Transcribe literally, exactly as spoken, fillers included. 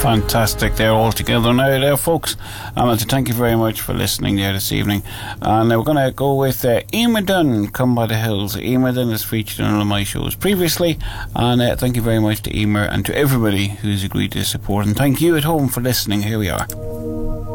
Fantastic there all together now there, folks. Um, and so thank you very much for listening there this evening. And uh, we're going to go with uh, Emer Dunn, Come By The Hills. Emer Dunn is featured in one of my shows previously, and uh, thank you very much to Emer and to everybody who's agreed to support, and thank you at home for listening. Here we are.